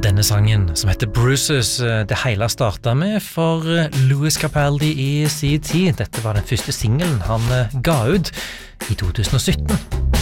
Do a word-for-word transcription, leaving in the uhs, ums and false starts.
Denne sangen, som heter Bruises, det hele startet med for Louis Capaldi i sin tid. Dette var den første singelen han ga ut i to tusen og sytten.